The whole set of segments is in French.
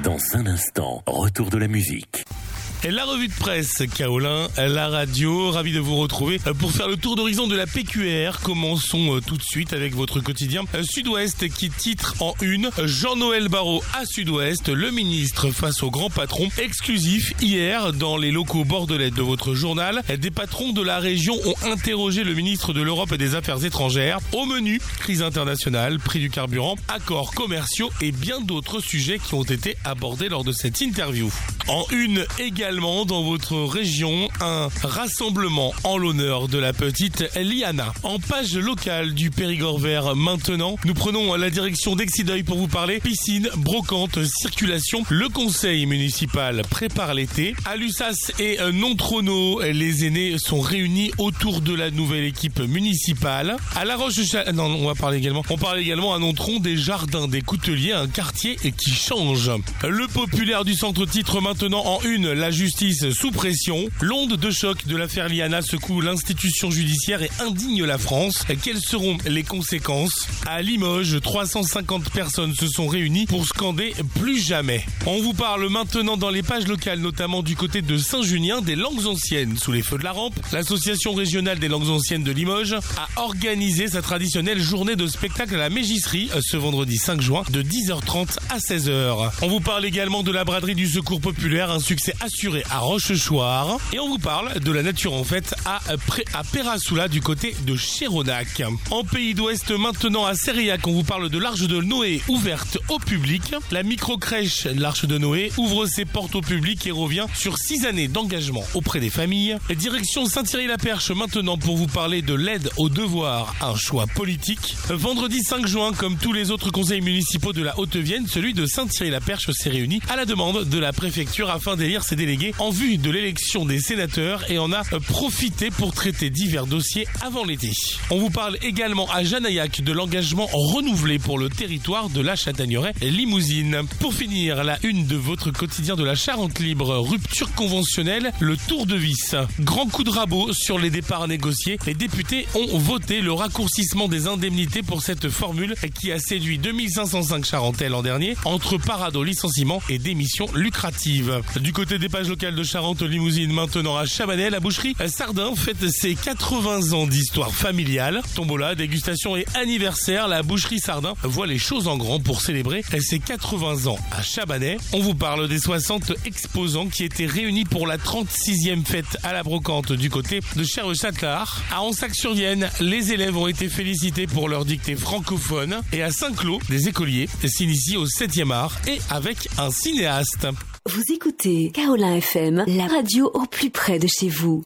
Dans un instant, retour de la musique. Et la revue de presse, Kaolin, la radio, ravi de vous retrouver pour faire le tour d'horizon de la PQR. Commençons tout de suite avec votre quotidien Sud-Ouest qui titre en une Jean-Noël Barrot à Sud-Ouest, le ministre face au grand patron. Exclusif hier dans les locaux bordelais de votre journal, des patrons de la région ont interrogé le ministre de l'Europe et des Affaires étrangères. Au menu, crise internationale, prix du carburant, accords commerciaux et bien d'autres sujets qui ont été abordés lors de cette interview. En une également dans votre région, un rassemblement en l'honneur de la petite Liana. En page locale du Périgord vert maintenant, nous prenons la direction d'Exideuil pour vous parler piscine, brocante, circulation. Le conseil municipal prépare l'été. À Lussas et Nontrono, les aînés sont réunis autour de la nouvelle équipe municipale. À La on parle également à Nontron des jardins des Couteliers, un quartier qui change. Le populaire du centre titre maintenant en une, la justice sous pression. L'onde de choc de l'affaire Liana secoue l'institution judiciaire et indigne la France. Quelles seront les conséquences? À Limoges, 350 personnes se sont réunies pour scander plus jamais. On vous parle maintenant dans les pages locales, notamment du côté de Saint-Junien, des langues anciennes sous les feux de la rampe. L'association régionale des langues anciennes de Limoges a organisé sa traditionnelle journée de spectacle à la Mégisserie ce vendredi 5 juin de 10h30 à 16h. On vous parle également de la braderie du Secours populaire, un succès assuré à Rochechouart. Et on vous parle de la nature en fait à Perrasoula du côté de Chéronac. En Pays d'Ouest maintenant à Sériac, on vous parle de l'Arche de Noé ouverte au public. La micro-crèche l'Arche de Noé ouvre ses portes au public et revient sur 6 années d'engagement auprès des familles. Direction Saint-Thierry-la-Perche maintenant pour vous parler de l'aide aux devoirs, un choix politique. Vendredi 5 juin, comme tous les autres conseils municipaux de la Haute-Vienne, celui de Saint-Thierry-la-Perche s'est réuni à la demande de la préfecture afin d'élire ses délégués en vue de l'élection des sénateurs et en a profité pour traiter divers dossiers avant l'été. On vous parle également à Janaillac de l'engagement renouvelé pour le territoire de la Châtaigneraie Limousine. Pour finir, la une de votre quotidien de la Charente libre, rupture conventionnelle, le tour de vis. Grand coup de rabot sur les départs négociés. Les députés ont voté le raccourcissement des indemnités pour cette formule qui a séduit 2505 Charentais l'an dernier entre parade au licenciement et démission lucrative. Du côté des pages locales de Charente-Limousine, maintenant à Chabanais, la boucherie Sardin fête ses 80 ans d'histoire familiale. Tombola, dégustation et anniversaire, la boucherie Sardin voit les choses en grand pour célébrer ses 80 ans à Chabanais. On vous parle des 60 exposants qui étaient réunis pour la 36e fête à la brocante du côté de Cherre-Châtelard. À Ansac-sur-Vienne, les élèves ont été félicités pour leur dictée francophone. Et à Saint-Cloud, des écoliers s'initient au 7e art et avec un cinéaste. Vous écoutez Kaolin FM, la radio au plus près de chez vous.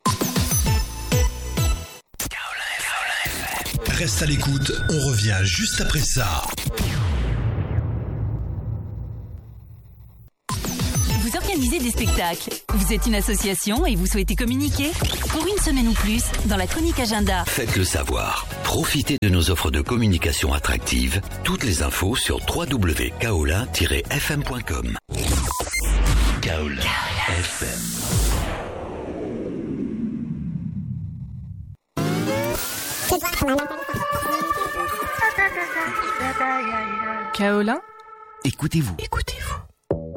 Reste à l'écoute, on revient juste après ça. Vous organisez des spectacles, vous êtes une association et vous souhaitez communiquer? Pour une semaine ou plus, dans la chronique agenda. Faites-le savoir. Profitez de nos offres de communication attractives. Toutes les infos sur www.kaolin-fm.com. Kaolin FM. Kaolin, Écoutez-vous. écoutez-vous.